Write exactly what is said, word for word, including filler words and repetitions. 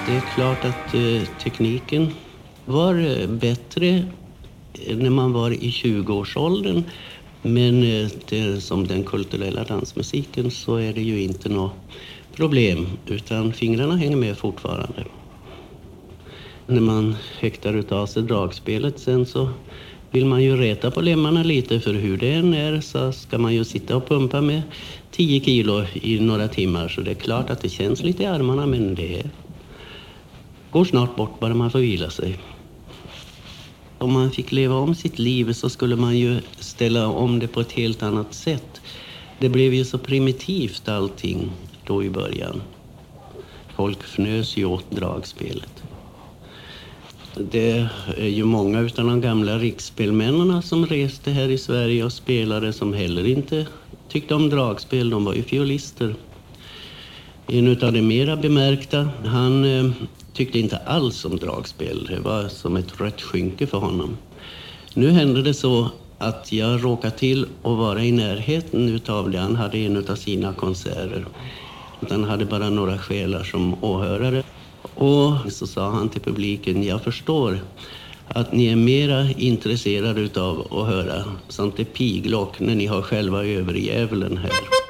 Det är klart att eh, tekniken var eh, bättre när man var i tjugoårsåldern. Men eh, det, som den kulturella dansmusiken så är det ju inte något problem. Utan fingrarna hänger med fortfarande. När man häktar utav sig dragspelet sen så vill man ju reta på lemmarna lite. För hur det än är så ska man ju sitta och pumpa med tio kilo i några timmar. Så det är klart att det känns lite i armarna, men det går snart bort bara man får vila sig. Om man fick leva om sitt liv så skulle man ju ställa om det på ett helt annat sätt. Det blev ju så primitivt allting då i början. Folk fnös ju åt dragspelet. Det är ju många utav de gamla riksspelmännen som reste här i Sverige och spelade som heller inte tyckte om dragspel. De var ju fiolister. En utav de mera bemärkta, han eh, tyckte inte alls om dragspel. Det var som ett rött skynke för honom. Nu hände det så att jag råkade till att vara i närheten utav det. Han hade en utav sina konserter. Han hade bara några själar som åhörare. Och så sa han till publiken, jag förstår att ni är mera intresserade utav att höra sånt där piglock när ni har själva överjävulen här.